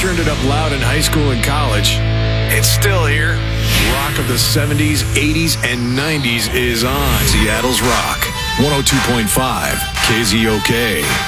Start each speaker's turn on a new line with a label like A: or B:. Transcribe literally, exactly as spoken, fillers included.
A: turned it up loud in high school and college. It's still here. Rock of the seventies, eighties, and nineties is on. Seattle's Rock. one oh two point five K Z O K.